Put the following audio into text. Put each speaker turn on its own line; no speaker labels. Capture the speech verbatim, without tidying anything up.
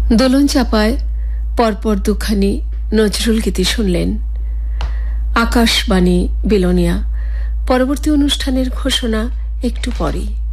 দোলন চাপায় পরপর দুখানি নজরুল গীতি শুনলেন। আকাশবাণী বিলোনিয়া। পরবর্তী অনুষ্ঠানের ঘোষণা একটু পরেই।